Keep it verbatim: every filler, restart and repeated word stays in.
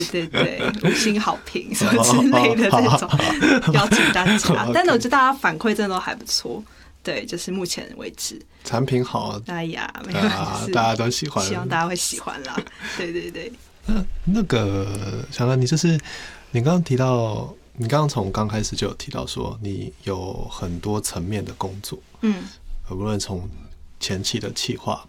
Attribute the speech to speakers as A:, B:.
A: 对对，五星好评什么之类的这种，邀请大家。但是我觉得大家反馈真的都还不错，对，就是目前为止
B: 产品好，
A: 哎呀，没有、
B: 啊，就是、大家都喜欢，
A: 希望大家会喜欢啦。对对对。
B: 那那个小兰，你就是你刚刚提到，你刚刚从刚开始就有提到说，你有很多层面的工作，
A: 嗯，
B: 无论从前期的企划，